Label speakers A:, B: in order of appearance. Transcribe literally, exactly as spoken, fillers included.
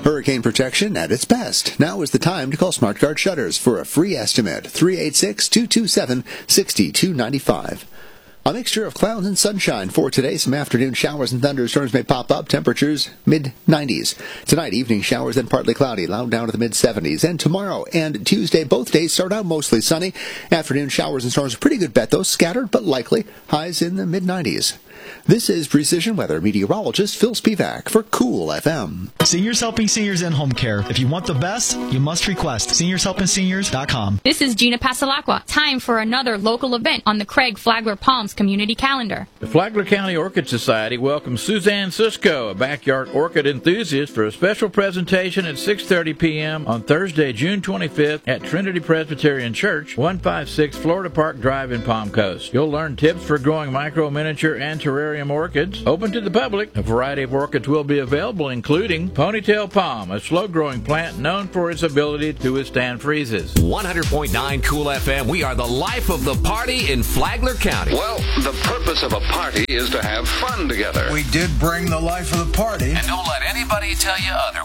A: Hurricane protection at its best. Now is the time to call SmartGuard Shutters for a free estimate. three eight six, two two seven, six two nine five. A mixture of clouds and sunshine for today. Some afternoon showers and thunderstorms may pop up. Temperatures mid nineties. Tonight, evening showers, then partly cloudy, loud down to the mid seventies. And tomorrow and Tuesday, both days start out mostly sunny. Afternoon showers and storms, pretty good bet, though. Scattered, but likely. Highs in the mid nineties. This is Precision Weather meteorologist Phil Spivak for Cool F M.
B: Seniors Helping Seniors in Home Care. If you want the best, you must request seniors helping seniors dot com.
C: This is Gina Pasalacqua. Time for another local event on the Craig Flagler Palms community calendar.
D: The Flagler County Orchid Society welcomes Suzanne Cisco, a backyard orchid enthusiast, for a special presentation at six thirty p.m. on Thursday, June twenty-fifth at Trinity Presbyterian Church, one fifty-six Florida Park Drive in Palm Coast. You'll learn tips for growing micro, miniature, and terrarium orchids. Open to the public. A variety of orchids will be available, including Ponytail Palm, a slow-growing plant known for its ability to withstand freezes.
E: one hundred point nine Cool F M. We are the life of the party in Flagler County.
F: Well, the purpose of a party is to have fun together.
G: We did bring the life of the party.
E: And don't let anybody tell you otherwise.